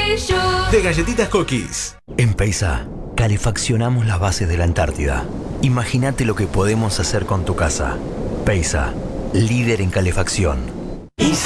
de Galletitas Cookies. En Peisa, calefaccionamos las bases de la Antártida. Imagínate lo que podemos hacer con tu casa. Peisa, líder en calefacción.